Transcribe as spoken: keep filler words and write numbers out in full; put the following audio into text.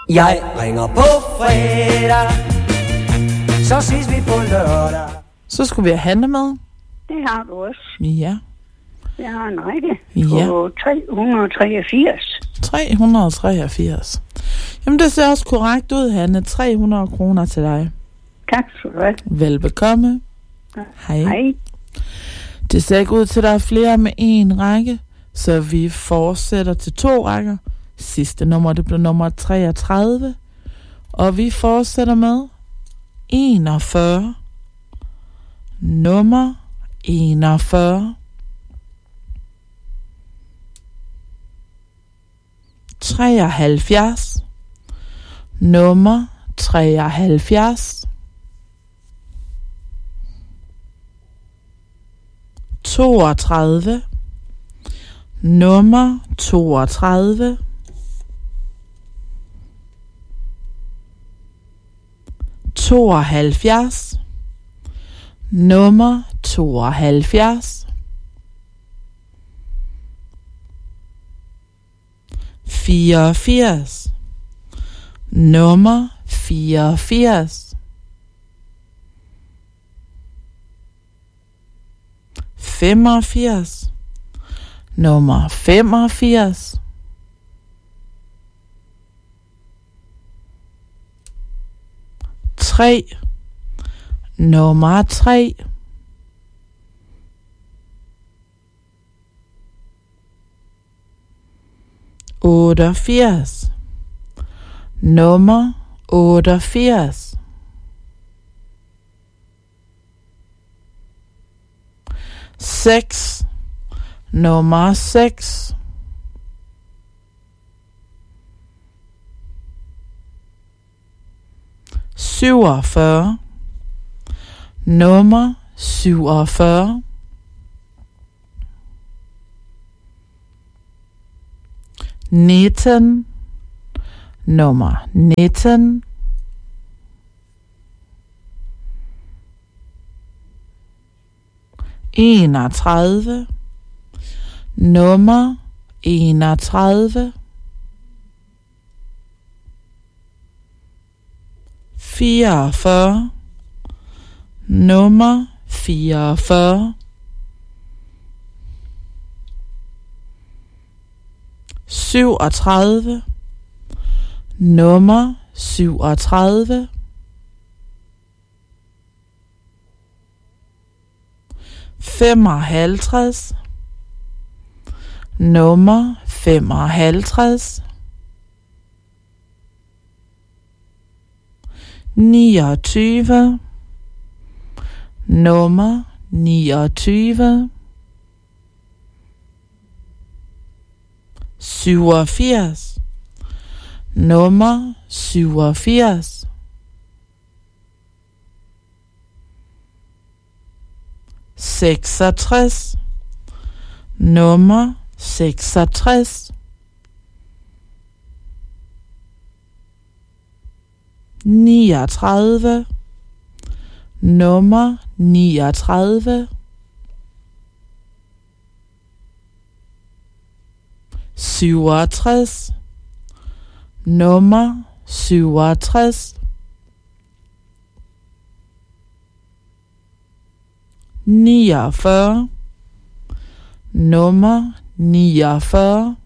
Jeg ringer på fredag, så ses vi på lørdag. Så skulle vi have Hanne med. Det har du også. Ja. Jeg har en række Ja. på tre hundrede og treogfirs. tre hundrede og treogfirs. Jamen, det ser også korrekt ud, Hanne. tre hundrede kroner til dig. Tak skal du have. Velbekomme. Ja. Hej. Hej. Det ser ikke ud til, at der er flere med én række, så vi fortsætter til to rækker. Sidste nummer, det blev nummer treogtredive. Og vi fortsætter med enogfyrre. Nummer enogfyrre. treoghalvfjerds. Nummer treoghalvfjerds. toogtredive. Nummer toogtredive. tooghalvfjerds. Nummer tooghalvfjerds. fireogfirs. Nummer fireogfirs. femogfirs. Nummer femogfirs. tre. Nummer tre. otteogfirs. Nummer otteogfirs. seks. Nummer seks. syvogfyrre. Nummer syvogfyrre. nitten. Nummer nitten. enogtredive. Nummer enogtredive. fireogfyrre. Nummer fireogfyrre. syvogtredive. Nummer syvogtredive. femoghalvtreds. Nummer femoghalvtreds. niogtyve. Nummer niogtyve. syvogfirs. Nummer syvogfirs. seksogtres. Nummer seksogtres. niogtredive. Nummer niogtredive. syvogtres. Nummer syvogtres. niogfyrre. Nummer niogfyrre.